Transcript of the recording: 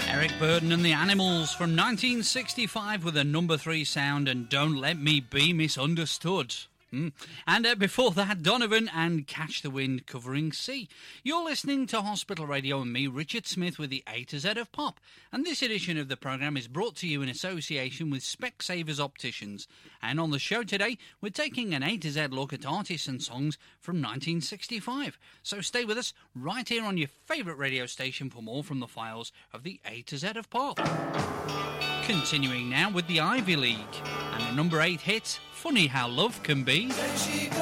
Eric Burdon and the Animals from 1965 with a number 3 sound and Don't Let Me Be Misunderstood. And before that, Donovan and Catch the Wind covering C. You're listening to Hospital Radio and me, Richard Smith, with the A to Z of Pop. And this edition of the programme is brought to you in association with Specsavers Opticians. And on the show today, we're taking an A to Z look at artists and songs from 1965. So stay with us right here on your favourite radio station for more from the files of the A to Z of Pop. Continuing now with the Ivy League and a number 8 hit, Funny How Love Can Be.